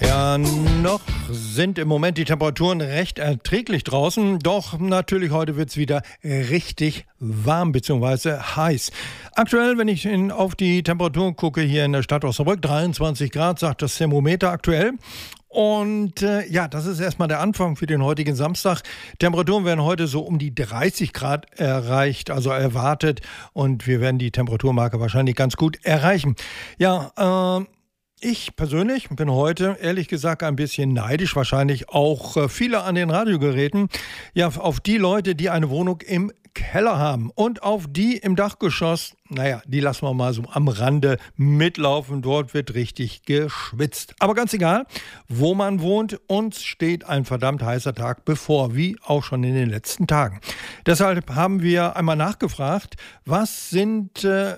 Ja, noch sind im Moment die Temperaturen recht erträglich draußen, doch natürlich heute wird es wieder richtig warm bzw. heiß. Aktuell, wenn ich auf die Temperaturen gucke, hier in der Stadt Osnabrück, 23 Grad, sagt das Thermometer aktuell. Und das ist erstmal der Anfang für den heutigen Samstag. Temperaturen werden heute so um die 30 Grad erreicht, also erwartet. Und wir werden die Temperaturmarke wahrscheinlich ganz gut erreichen. Ich persönlich bin heute, ehrlich gesagt, ein bisschen neidisch, wahrscheinlich auch viele an den Radiogeräten, ja, auf die Leute, die eine Wohnung im Keller haben und auf die im Dachgeschoss, die lassen wir mal so am Rande mitlaufen, dort wird richtig geschwitzt. Aber ganz egal, wo man wohnt, uns steht ein verdammt heißer Tag bevor, wie auch schon in den letzten Tagen. Deshalb haben wir einmal nachgefragt, was sind